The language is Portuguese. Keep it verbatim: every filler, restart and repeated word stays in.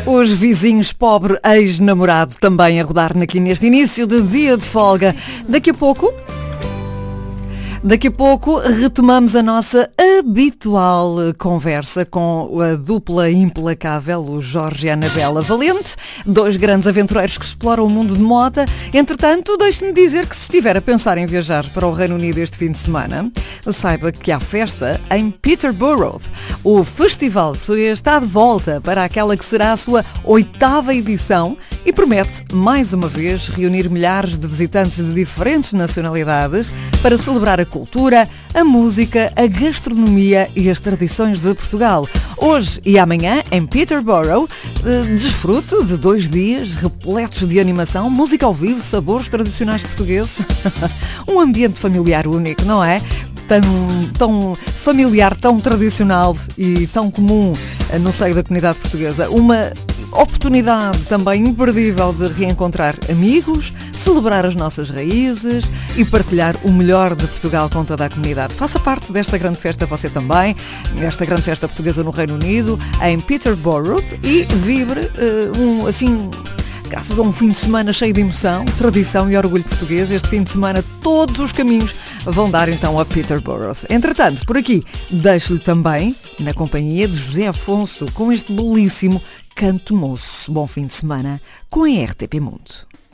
Os vizinhos pobre ex-namorado também a rodar aqui neste início de dia de folga. Daqui a pouco... Daqui a pouco retomamos a nossa habitual conversa com a dupla implacável, o Jorge e a Anabela Valente, dois grandes aventureiros que exploram o mundo de moda. Entretanto, deixe-me dizer que se estiver a pensar em viajar para o Reino Unido este fim de semana, saiba que há festa em Peterborough. O Festival Português está de volta para aquela que será a sua oitava edição e promete, mais uma vez, reunir milhares de visitantes de diferentes nacionalidades para celebrar a cultura, a música, a gastronomia e as tradições de Portugal. Hoje e amanhã, em Peterborough, desfrute de dois dias repletos de animação, música ao vivo, sabores tradicionais portugueses. Um ambiente familiar único, não é? Tão, tão familiar, tão tradicional e tão comum no seio da comunidade portuguesa. Uma oportunidade também imperdível de reencontrar amigos, celebrar as nossas raízes e partilhar o melhor de Portugal com toda a comunidade. Faça parte desta grande festa você também, esta grande festa portuguesa no Reino Unido, em Peterborough, e vibre uh, um, assim... graças a um fim de semana cheio de emoção, tradição e orgulho português. Este fim de semana todos os caminhos vão dar então a Peterborough. Entretanto, por aqui, deixo-lhe também, na companhia de José Afonso, com este belíssimo Canto Moço. Bom fim de semana com a R T P Mundo.